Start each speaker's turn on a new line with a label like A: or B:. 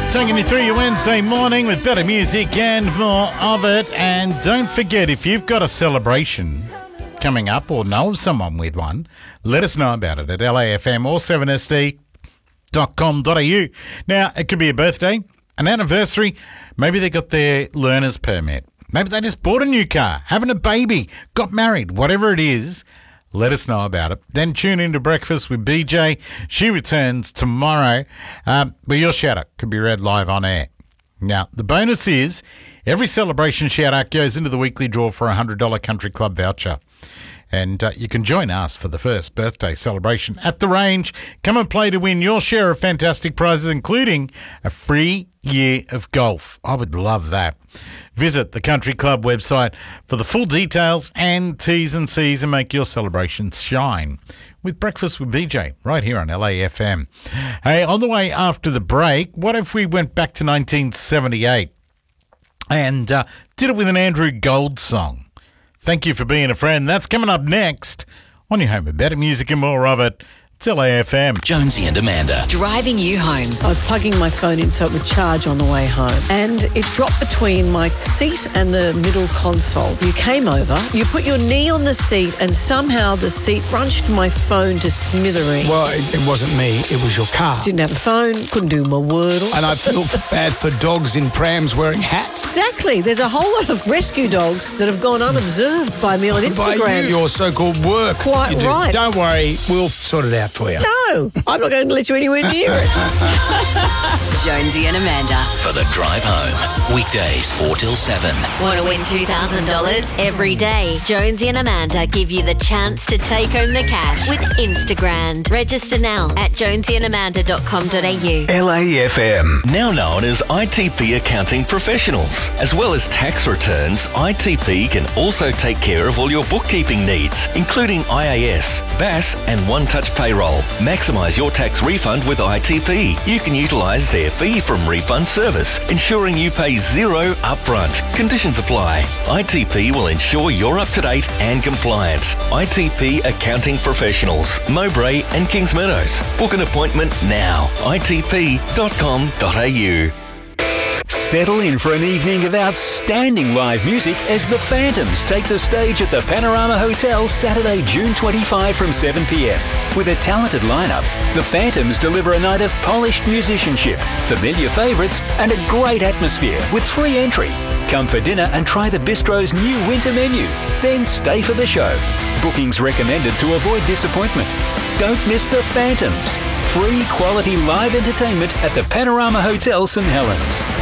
A: Taking you through your Wednesday morning with better music and more of it. And don't forget, if you've got a celebration coming up or know someone with one, let us know about it at LAFM or 7sd.com.au. Now, it could be a birthday, an anniversary, maybe they got their learner's permit. Maybe they just bought a new car, having a baby, got married, whatever it is. Let us know about it. Then tune into Breakfast with BJ. She returns tomorrow. But your shout-out could be read live on air. Now, the bonus is every celebration shout-out goes into the weekly draw for a $100 Country Club voucher. And you can join us for the first birthday celebration at the range. Come and play to win your share of fantastic prizes, including a free year of golf. I would love that. Visit the Country Club website for the full details and T's and C's and make your celebrations shine with Breakfast with BJ right here on LAFM. Hey, on the way after the break, what if we went back to 1978 and did it with an Andrew Gold song? Thank you for being a friend. That's coming up next on your home of better music and more of it. It's LAFM.
B: Jonesy and Amanda.
C: Driving you home.
D: I was plugging my phone in so it would charge on the way home. And it dropped between my seat and the middle console. You came over, you put your knee on the seat, and somehow the seat crunched my phone to smithereens.
E: Well, it wasn't me, it was your car.
D: Didn't have a phone, couldn't do my Wordle.
E: And I feel bad for dogs in prams wearing hats.
D: Exactly. There's a whole lot of rescue dogs that have gone unobserved by me on Instagram.
E: By your so-called work.
D: Quite right.
E: Don't worry, we'll sort it out for you.
D: No, I'm not going to let you anywhere near it.
C: Jonesy and Amanda.
B: For the drive home. Weekdays 4 till 7.
F: Want to win $2,000? Every day, Jonesy and Amanda give you the chance to take home the cash with Instagram. Register now at jonesyandamanda.com.au.
G: LAFM. Now known as ITP Accounting Professionals. As well as tax returns, ITP can also take care of all your bookkeeping needs, including IAS, BAS and one-touch payroll. Maximise your tax refund with ITP. You can utilise their fee from refund service, ensuring you pay zero upfront. Conditions apply. ITP will ensure you're up to date and compliant. ITP Accounting Professionals, Mowbray and Kings Meadows. Book an appointment now. itp.com.au.
H: Settle in for an evening of outstanding live music as the Phantoms take the stage at the Panorama Hotel Saturday, June 25 from 7 p.m. With a talented lineup, the Phantoms deliver a night of polished musicianship, familiar favourites and a great atmosphere with free entry. Come for dinner and try the bistro's new winter menu. Then stay for the show. Bookings recommended to avoid disappointment. Don't miss the Phantoms. Free quality live entertainment at the Panorama Hotel St Helens.